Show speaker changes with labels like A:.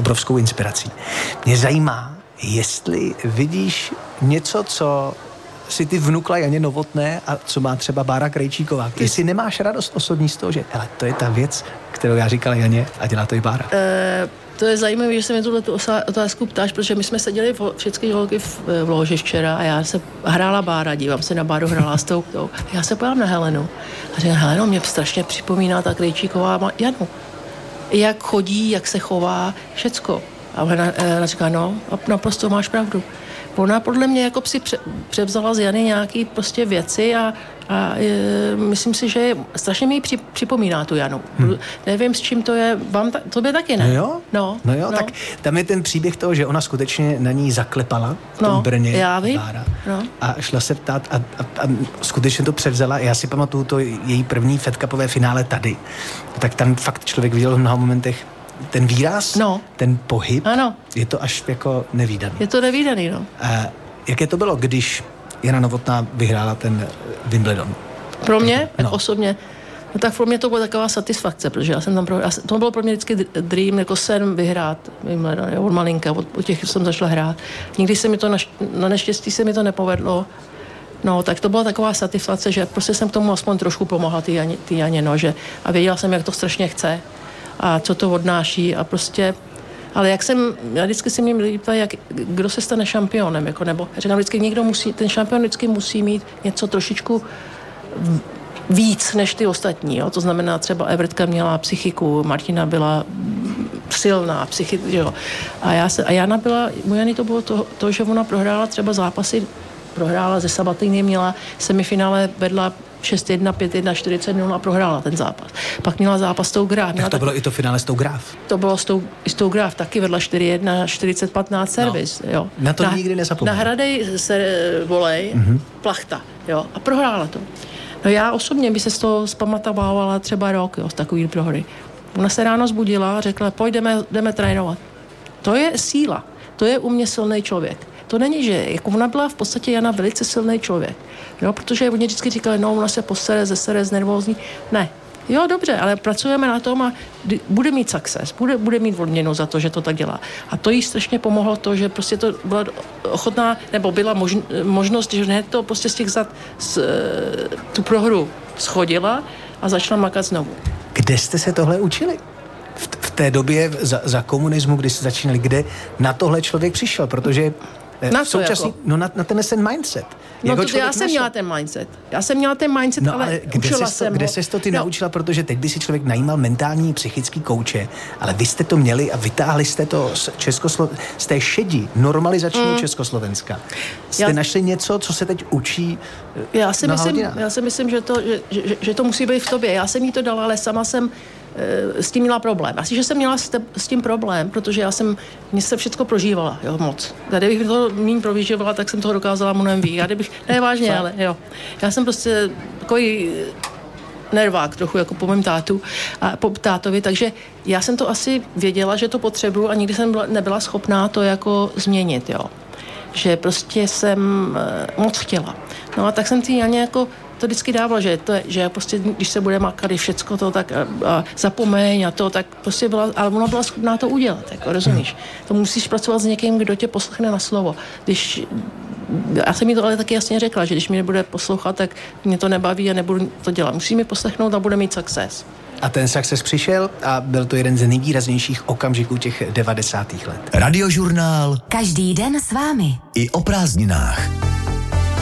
A: obrovskou inspirací. Mě zajímá, jestli vidíš něco, co si ty vnukla Janě Novotné a co má třeba Bára Krejčíková. Jestli nemáš radost osobní z toho, že hele, to je ta věc, kterou já říkala Janě a dělá to i Bára.
B: To je zajímavé, že se mi tuhle otázku ptáš, protože my jsme seděli všechny holky v loži včera a já se hrála Bára, dívám se na Báru, hrála s tou. Já se pojám na Helenu a říkám, Heleno, mě strašně připomíná ta Krejčíková Janu. Jak chodí, jak se chová, všecko. A ona říká, no, naprosto máš pravdu. Ona podle mě jako si převzala z Jany nějaký prostě věci a myslím si, že strašně mi připomíná tu Janu. Nevím, s čím to je. Tobě taky ne?
A: No jo, tak tam je ten příběh toho, že ona skutečně na ní zaklepala v tom Brně.
B: Já vím.
A: Bára, a šla se ptát a skutečně to převzala. Já si pamatuju to její první Fed Cupové finále tady. Tak tam fakt člověk viděl v mnoha momentech ten výraz, ten pohyb, je to až jako nevídaný.
B: Je to nevídaný, no.
A: Jaké to bylo, když Jana Novotná vyhrála ten Wimbledon?
B: Pro mě, osobně, no tak pro mě to byla taková satisfakce, protože já jsem tam to bylo pro mě vždycky dream, jako sen vyhrát Wimbledon, od malinka, od těch jsem začala hrát. Nikdy se mi to, na neštěstí se mi to nepovedlo. No, tak to byla taková satisfakce, že prostě jsem k tomu aspoň trošku pomohla ty Janě, no, že, a věděla jsem, jak to strašně chce a co to odnáší a prostě, ale já vždycky si mě líbí, kdo se stane šampionem, jako, nebo říkám vždycky, ten šampion vždycky musí mít něco trošičku víc než ty ostatní, jo? To znamená třeba Evertka měla psychiku, Martina byla silná psychika, jo. A Jana byla, u Jany to bylo to, že ona prohrála třeba zápasy, prohrála ze Sabatiny, měla semifinále, vedla 6-1, 5-1, 40-0 a prohrála ten zápas. Pak měla zápas s tou Graf.
A: Tak to bylo i to finále s tou Graf.
B: To bylo s tou Graf, taky vedla 4-1, 40-15 servis. Jo.
A: Na to nikdy nezapomněl.
B: Na Hradej se volej, plachta, jo, a prohrála to. No já osobně by se z toho zpamatovala třeba rok, jo, z takový prohry. Ona se ráno zbudila a řekla, jdeme trénovat. To je síla, to je u mě silný člověk. To není, že jako ona byla v podstatě Jana velice silný člověk. Jo, protože oni vždycky říkali, no, ona se posere, znervózní. Ne. Jo, dobře, ale pracujeme na tom a bude mít success, bude mít odměnu za to, že to tak dělá. A to jí strašně pomohlo to, že prostě to byla ochotná, nebo byla možnost, že hned to prostě z těch tu prohru schodila a začala makat znovu.
A: Kde jste se tohle učili? V té době za komunismu, kdy se začínali, kde na tohle člověk přišel, protože
B: na současný,
A: jako? Na tenhle mindset.
B: No to já jsem měla ten mindset,
A: no,
B: ale učila jsem
A: kde ses to ty naučila, protože teď by si člověk najímal mentální, psychický kouče, ale vy jste to měli a vytáhli jste to z té šedi normalizačního Československa. Jste našli něco, co se teď učí
B: já si myslím, že to musí být v tobě. Já jsem jí to dala, ale sama jsem s tím měla problém. Asi, že jsem měla s tím problém, protože mě se všechno prožívala, jo, moc. Tady bych to méně prožívala, tak jsem toho dokázala mnohem víc. Ne vážně, ale jo. Já jsem prostě takový nervák trochu, jako po mém tátovi, takže já jsem to asi věděla, že to potřebuju a nikdy jsem nebyla schopná to jako změnit, jo. Že prostě jsem moc chtěla. No a tak jsem ty Janě jako to vždycky dával, že prostě, když se bude makat všecko to, tak a zapomeň a to, tak prostě ale ona byla schopná to udělat, jako, rozumíš? To musíš pracovat s někým, kdo tě poslechne na slovo. Já jsem jí to ale taky jasně řekla, že když mě nebude poslouchat, tak mě to nebaví a nebudu to dělat. Musí mi poslechnout a bude mít success.
A: A ten success přišel a byl to jeden z nejvýraznějších okamžiků těch 90. let.
C: Radiožurnál.
D: Každý den s vámi.
C: I o prázdninách.